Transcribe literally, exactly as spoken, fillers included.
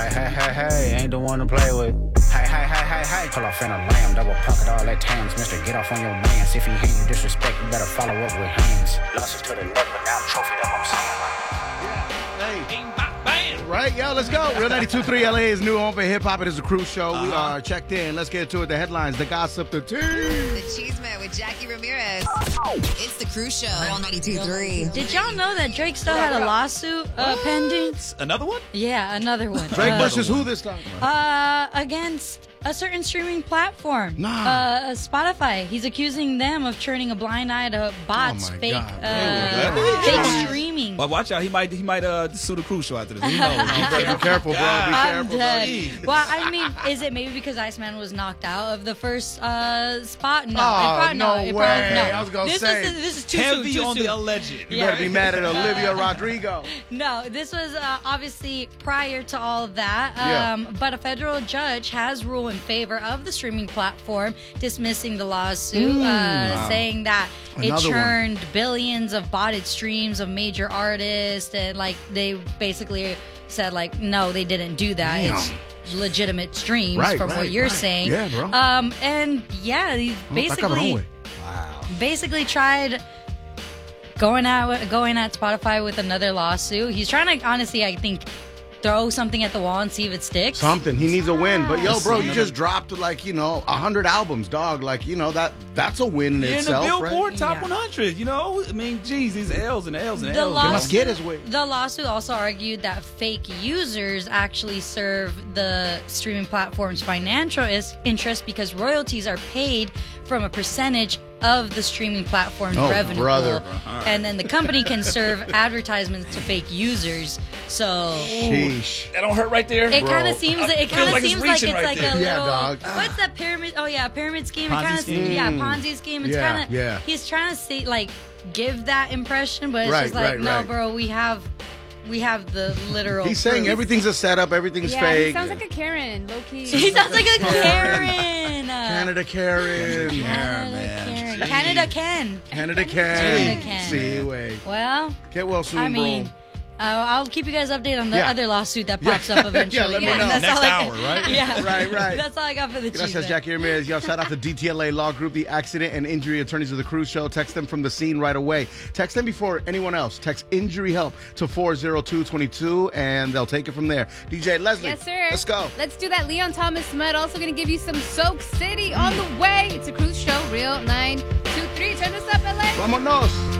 Hey, hey, hey, hey, ain't the one to play with. Hey, hey, hey, hey, hey. Pull off in a lamb, double pocket all that tams. Mister, get off on your mans. If he hate you disrespect, you better follow up with hands. Losses to the neck, but now trophy up, I'm saying. Hey. Right, yo, let's go. Real ninety-two point three L A's new home for hip hop. It is a cruise show. Uh-huh. We are checked in. Let's get to it. The headlines, the gossip, the tea. The Cheeseman with Jackie Ramirez. It's the cruise show on ninety-two point three. Did y'all know that Drake still had a lawsuit uh, pending? Another one? Yeah, another one. Drake uh, versus who this time? Uh, against a certain streaming platform. Nah. Uh, Spotify. He's accusing them of turning a blind eye to bots, Oh my fake, God. uh, fake streaming. Well, watch out. He might he might uh, sue the cruise show after this. Who knows? Be careful, bro. Be I'm careful, dead. bro. Well, I mean, is it maybe because Iceman was knocked out of the first uh, spot? No. Oh, it probably, no it way. Probably, no. I was gonna this say. Was, this is too Heavy soon, too on soon. the alleged. You Yeah. better be mad at Olivia Rodrigo. No, this was uh, obviously prior to all of that. Yeah. Um, but a federal judge has ruled in favor of the streaming platform, dismissing the lawsuit, Mm, uh, wow. saying that Another it one. churned billions of botted streams of major artists, and like they basically said, like, no, they didn't do that. Damn. It's legitimate streams Right, from right, what you're right. saying. Yeah, bro. Um, and yeah, he basically Wow. basically tried going at going at Spotify with another lawsuit. He's trying to honestly, I think, throw something at the wall and see if it sticks. Something. He needs a win. But yo, bro, you Another- just dropped like, you know, a hundred albums, dog. Like, you know, that that's a win in Yeah, in the itself, Billboard right? Top Yeah. one hundred, you know? I mean, geez, these L's and L's and The L's. lawsuit, must get his way. the lawsuit also argued that fake users actually serve the streaming platform's financial is- interest because royalties are paid from a percentage of the streaming platform's Oh, revenue brother. pool. And then the company can serve advertisements to fake users. So Sheesh. That don't hurt right there? it Bro. kind of seems it Feels kind of like it's seems like it's reaching right like there. a Yeah, little dog. what's that pyramid? Oh yeah, pyramid scheme. It Ponzi kind of scheme? yeah, Ponzi scheme. It's Yeah, kind of yeah. he's trying to say like give that impression, but it's Right, just like right, no, right. bro, we have we have the literal. He's saying proof. everything's a setup, everything's Yeah, fake. he sounds like a Karen, low key. He sounds like a Karen. Canada Karen. Canada Karen. Canada Ken. Canada Karen. Canada Ken. See, wait. Well, Get well soon, I mean, bro. uh, I'll keep you guys updated on the Yeah. other lawsuit that Yeah. pops up eventually. Yeah, let me know. That's Next all I hour, can- right? Yeah, Right, right. That's all I got for the Gracias, cheese. Jackie Ramirez. Yo, shout out to D T L A Law Group, the accident and injury attorneys of the cruise show. Text them from the scene right away. Text them before anyone else. Text injury help to four zero two two two, and they'll take it from there. D J Leslie. Yes, sir. Let's go. Let's do that. Leon Thomas Mudd also going to give you some Soak City on the way. It's a cruise show, Real nine two three. Turn this up, L A. Vámonos.